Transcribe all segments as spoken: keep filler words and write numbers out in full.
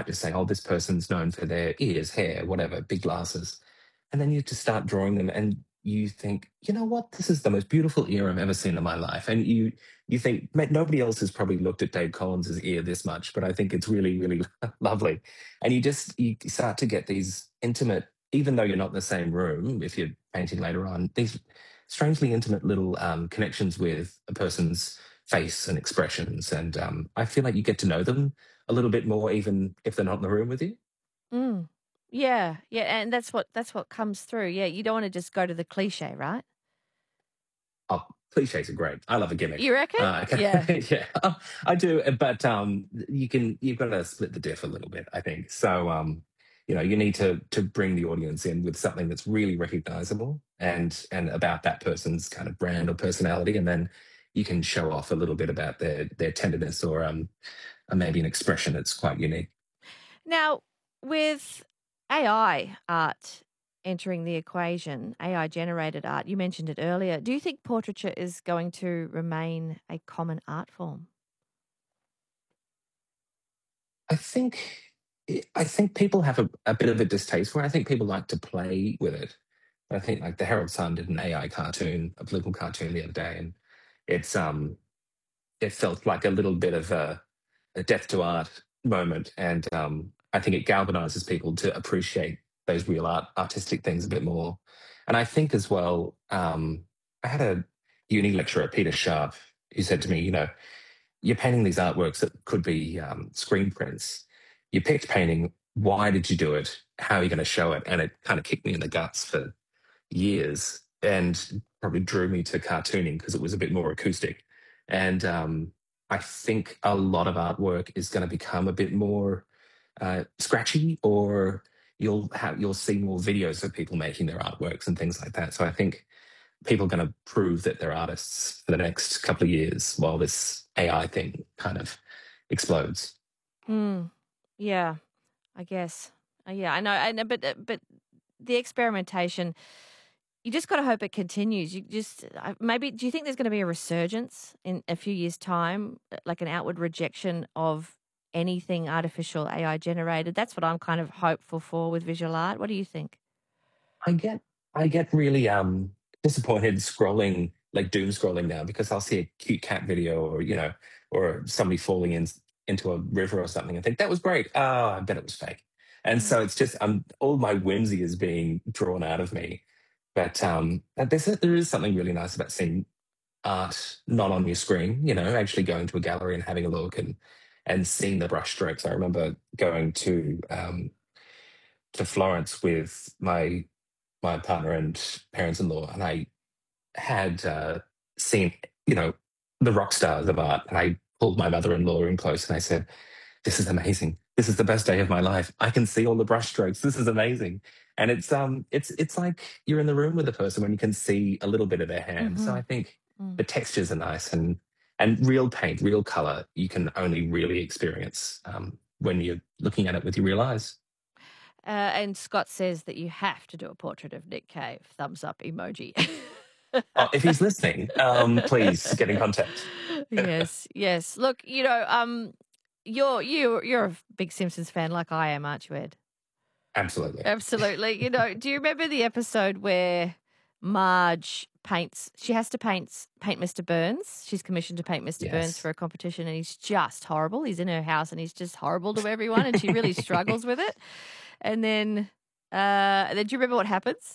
might just say, oh, this person's known for their ears, hair, whatever, big glasses. And then you just start drawing them and you think, you know what, this is the most beautiful ear I've ever seen in my life. And you you think, "Mate, nobody else has probably looked at Dave Collins's ear this much, but I think it's really, really lovely." And you just you start to get these intimate, even though you're not in the same room, if you're painting later on, these strangely intimate little um, connections with a person's face and expressions. And um, I feel like you get to know them a little bit more, even if they're not in the room with you. Mm. Yeah, yeah, and that's what that's what comes through. Yeah, you don't want to just go to the cliche, right? Oh, cliches are great. I love a gimmick. You reckon? Uh, Yeah. yeah, uh, I do. But um, you can you've got to split the diff a little bit, I think. So um, you know, you need to to bring the audience in with something that's really recognizable and and about that person's kind of brand or personality, and then you can show off a little bit about their their tenderness or um, uh, maybe an expression that's quite unique. Now, with A I art entering the equation, A I generated art, you mentioned it earlier. Do you think portraiture is going to remain a common art form? I think I think people have a, a bit of a distaste for it. I think people like to play with it. I think like the Herald Sun did an A I cartoon, a political cartoon the other day, and it's um it felt like a little bit of a, a death to art moment, and um I think it galvanizes people to appreciate those real art artistic things a bit more. And I think as well, um, I had a uni lecturer, Peter Sharp, who said to me, you know, you're painting these artworks that could be um, screen prints. You picked painting. Why did you do it? How are you going to show it? And it kind of kicked me in the guts for years and probably drew me to cartooning because it was a bit more acoustic. And um, I think a lot of artwork is going to become a bit more uh, scratchy, or you'll have you'll see more videos of people making their artworks and things like that. So I think people are going to prove that they're artists for the next couple of years while this A I thing kind of explodes. Mm. Yeah, I guess. Uh, yeah, I know. I know, but uh, but the experimentation, you just got to hope it continues. You just uh, maybe. Do you think there's going to be a resurgence in a few years' time, uh, like an outward rejection of anything artificial A I generated? That's what I'm kind of hopeful for with visual art. What do you think? I get I get really um disappointed scrolling, like doom scrolling now, because I'll see a cute cat video, or you know, or somebody falling in into a river or something and think that was great. Oh, I bet it was fake. And Mm. so it's just um all my whimsy is being drawn out of me. But um there's a, there is something really nice about seeing art not on your screen, you know, actually going to a gallery and having a look and and seeing the brushstrokes. I remember going to um to Florence with my my partner and parents-in-law, and I had uh, seen, you know, the rock stars of art, and I pulled my mother-in-law in close, and I said, "This is amazing. This is the best day of my life. I can see all the brushstrokes. This is amazing." And it's um, it's it's like you're in the room with the person when you can see a little bit of their hand. So Mm-hmm. I think Mm. the textures are nice, and and real paint, real color, you can only really experience um, when you're looking at it with your real eyes. Uh, and Scott says that you have to do a portrait of Nick Cave. Thumbs up emoji. Oh, if he's listening, um, please get in contact. Yes, yes. Look, you know, um, you're you you're a big Simpsons fan like I am, aren't you, Ed? Absolutely. Absolutely. You know, do you remember the episode where Marge paints? She has to paint paint Mister Burns. She's commissioned to paint Mister Burns Yes. for a competition, and he's just horrible. He's in her house, and he's just horrible to everyone, and she really struggles with it. And then, uh, then do you remember what happens?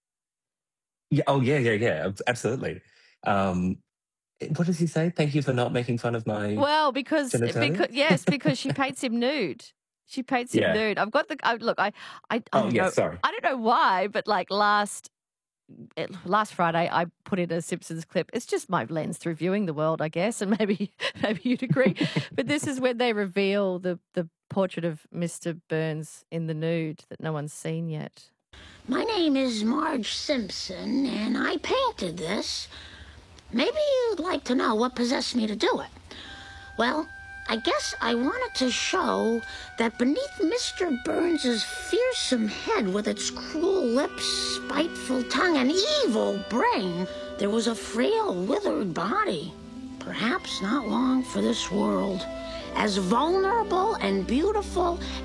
Yeah. Oh, yeah, yeah, yeah. ab- Absolutely. Um, eh, what does he say? Thank you for not making fun of my Well, because genitalia. because yes, because she paints him nude. She paints him Yeah. nude. I've got the I, look. I, I I Oh, don't yeah. know. Sorry. I don't know why, but like last it, last Friday, I put in a Simpsons clip. It's just my lens through viewing the world, I guess, and maybe maybe you'd agree. But this is when they reveal the the portrait of Mister Burns in the nude that no one's seen yet. My name is Marge Simpson, and I painted this. Maybe you'd like to know what possessed me to do it. Well, I guess I wanted to show that beneath Mister Burns's fearsome head with its cruel lips, spiteful tongue, and evil brain, there was a frail, withered body, perhaps not long for this world, as vulnerable and beautiful